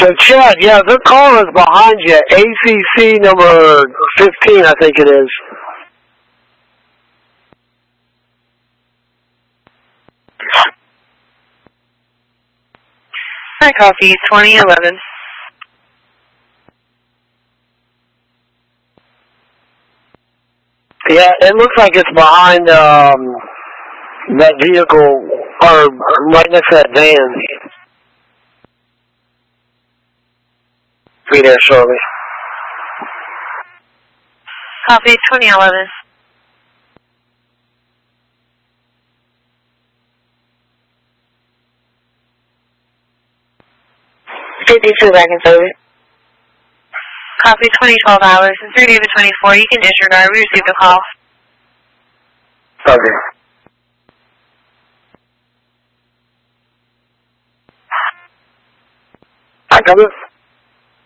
So, Chad, yeah, their car is behind you. ACC number 15, I think it is. Hi, Coffee, 2011. Yeah, it looks like it's behind that vehicle, or right next to that van. Be there shortly. Coffee, 2011. back in service. Copy, 2012 hours. It's 30 to 24. You can disregard. We received a call. Okay. I come in.